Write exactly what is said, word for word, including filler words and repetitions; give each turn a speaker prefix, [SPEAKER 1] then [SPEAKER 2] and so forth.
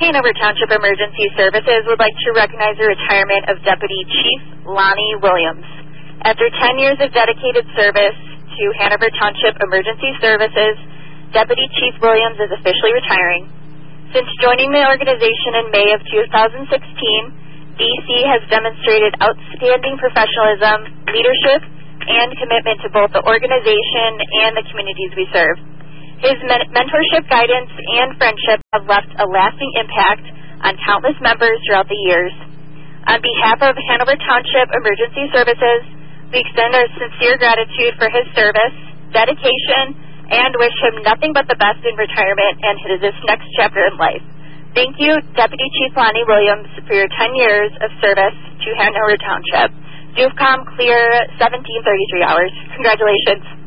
[SPEAKER 1] Hanover Township Emergency Services would like to recognize the retirement of Deputy Chief Lonnie Williams. After ten years of dedicated service to Hanover Township Emergency Services, Deputy Chief Williams is officially retiring. Since joining the organization in May of two thousand sixteen, D C has demonstrated outstanding professionalism, leadership, and commitment to both the organization and the communities we serve. His men- mentorship, guidance, and friendship have left a lasting impact on countless members throughout the years. On behalf of Hanover Township Emergency Services, we extend our sincere gratitude for his service, dedication, and wish him nothing but the best in retirement and this next chapter in life. Thank you, Deputy Chief Lonnie Williams, for your ten years of service to Hanover Township. DUFCOM clear seventeen thirty-three hours. Congratulations.